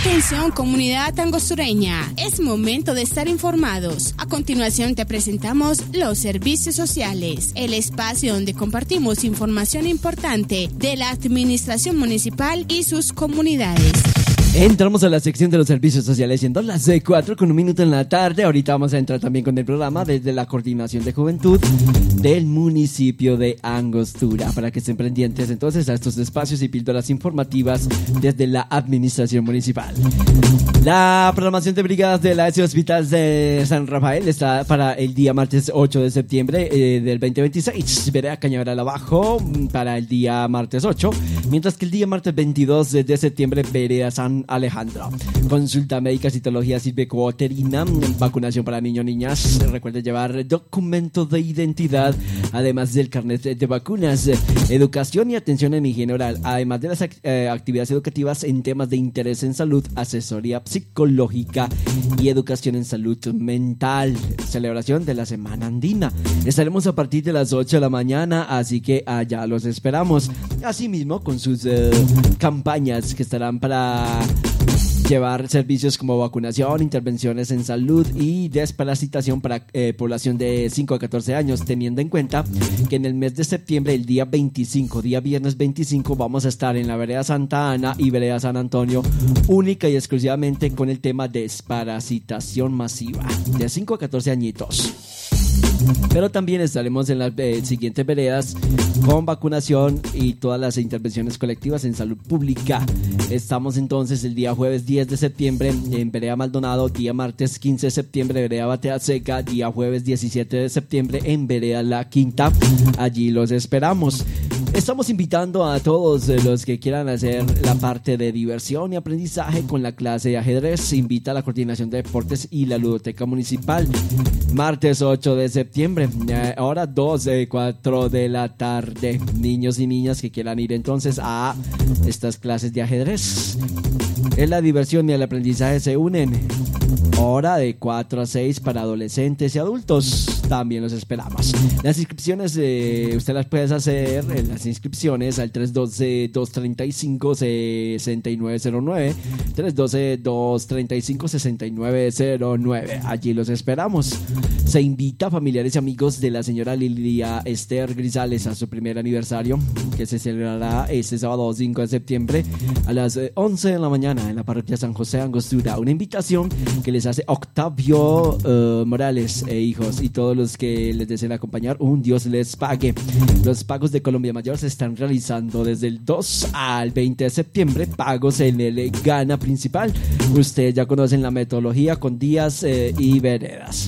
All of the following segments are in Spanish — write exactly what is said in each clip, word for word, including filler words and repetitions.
Atención, comunidad angostureña, es momento de estar informados. A continuación te presentamos los servicios sociales, el espacio donde compartimos información importante de la administración municipal y sus comunidades. Entramos a la sección de los servicios sociales, siendo las cuatro con un minuto en la tarde. Ahorita vamos a entrar también con el programa desde la Coordinación de Juventud del municipio de Angostura, para que estén pendientes entonces a estos espacios y píldoras informativas desde la administración municipal. La programación de brigadas de la S Hospital de San Rafael está para el día martes ocho de septiembre eh, del veinte veintiséis. Vereda Cañaveral Abajo para el día martes ocho, mientras que el día martes veintidós de septiembre Vereda San Alejandro. Consulta médica, citología silvecoterina, vacunación para niños, niñas. Recuerde llevar documentos de identidad, además del carnet de vacunas. Educación y atención en higiene oral, además de las eh, actividades educativas en temas de interés en salud, asesoría psicológica y educación en salud mental. Celebración de la Semana Andina. Estaremos a partir de las ocho de la mañana, así que allá los esperamos. Asimismo, con sus eh, campañas que estarán para llevar servicios como vacunación, intervenciones en salud y desparasitación para eh, población de cinco a catorce años, teniendo en cuenta que en el mes de septiembre, el día veinticinco, día viernes veinticinco, vamos a estar en la vereda Santa Ana y vereda San Antonio, única y exclusivamente con el tema desparasitación masiva de cinco a catorce añitos. Pero también estaremos en las eh, siguientes veredas con vacunación y todas las intervenciones colectivas en salud pública. Estamos entonces el día jueves diez de septiembre en vereda Maldonado, día martes quince de septiembre vereda Batea Seca, día jueves diecisiete de septiembre en vereda La Quinta. Allí los esperamos. Estamos invitando a todos los que quieran hacer la parte de diversión y aprendizaje con la clase de ajedrez. Se invita a la Coordinación de Deportes y la Ludoteca Municipal. Martes ocho de septiembre, hora dos, cuatro de la tarde. Niños y niñas que quieran ir entonces a estas clases de ajedrez. En la diversión y el aprendizaje se unen. Hora de cuatro a seis para adolescentes y adultos. También los esperamos. Las inscripciones eh, usted las puede hacer en las inscripciones al tres uno dos, dos tres cinco, seis nueve cero nueve, tres uno dos, dos tres cinco, seis nueve cero nueve. Allí los esperamos. Se invita a familiares y amigos de la señora Lilia Esther Grisales a su primer aniversario, que se celebrará este sábado cinco de septiembre a las once de la mañana en la parroquia San José Angostura. Una invitación que les hace Octavio uh, Morales e hijos, y todos los que les deseen acompañar, un Dios les pague. Los pagos de Colombia Mayor se están realizando desde el dos al veinte de septiembre, pagos en el Gana principal. Ustedes ya conocen la metodología con días eh, y veredas.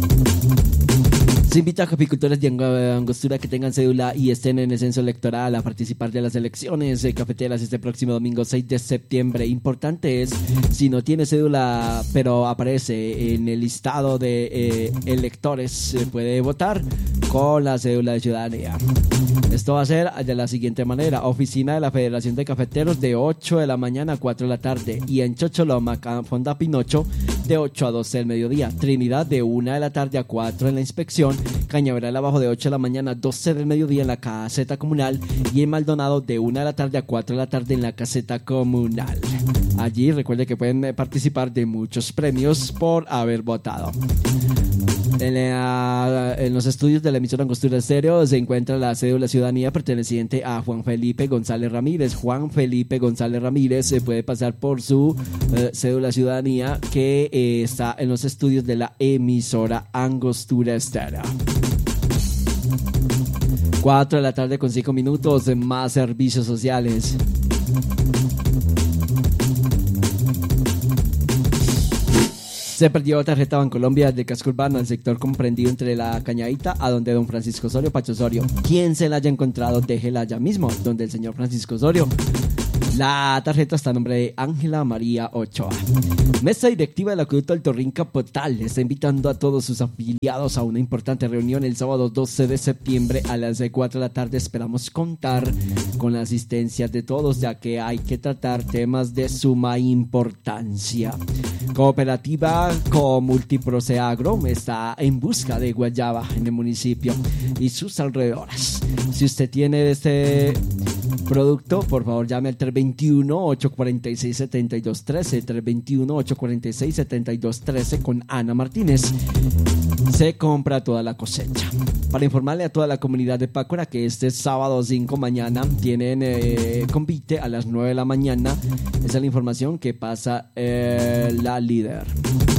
Se invita a caficultores de Angostura que tengan cédula y estén en el censo electoral a participar de las elecciones cafeteras este próximo domingo seis de septiembre. Importante es, si no tiene cédula pero aparece en el listado de eh, electores, se puede votar con la cédula de ciudadanía. Esto va a ser de la siguiente manera: oficina de la Federación de Cafeteros de ocho de la mañana a cuatro de la tarde, y en Chocholoma, Fonda Pinocho, de ocho a doce del mediodía. Trinidad, de una de la tarde a cuatro en la inspección. Cañaveral Abajo, de ocho de la mañana a doce del mediodía en la caseta comunal, y en Maldonado, de una de la tarde a cuatro de la tarde en la caseta comunal. Allí recuerde que pueden participar de muchos premios por haber votado. En, la, en los estudios de la emisora Angostura Estéreo se encuentra la cédula de ciudadanía perteneciente a Juan Felipe González Ramírez. Juan Felipe González Ramírez se puede pasar por su eh, cédula de ciudadanía que eh, está en los estudios de la emisora Angostura Estéreo. cuatro de la tarde con cinco minutos de más servicios sociales. Se perdió tarjeta Bancolombia del casco urbano al sector comprendido entre la Cañadita a donde don Francisco Osorio Pacho Osorio. Quien se la haya encontrado, déjela allá mismo, donde el señor Francisco Osorio. La tarjeta está a nombre de Ángela María Ochoa. Mesa directiva del Acueducto del Torrín Capotal está invitando a todos sus afiliados a una importante reunión el sábado doce de septiembre a las cuatro de la tarde. Esperamos contar con la asistencia de todos, ya que hay que tratar temas de suma importancia. Cooperativa Comultiproceagro está en busca de guayaba en el municipio y sus alrededores. Si usted tiene este producto, por favor llame al tres dos uno, ocho cuatro seis, siete dos uno tres, tres dos uno, ocho cuatro seis, siete dos uno tres con Ana Martínez. Se compra toda la cosecha. Para informarle a toda la comunidad de Pácora que este sábado cinco mañana tienen eh, convite a las nueve de la mañana. Esa es la información que pasa eh, la líder.